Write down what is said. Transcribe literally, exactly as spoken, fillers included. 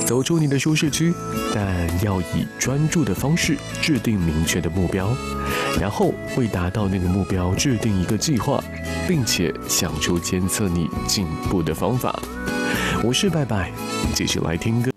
走出你的舒适区，但要以专注的方式制定明确的目标，然后为达到那个目标制定一个计划，并且想出监测你进步的方法。我是拜拜，继续来听歌。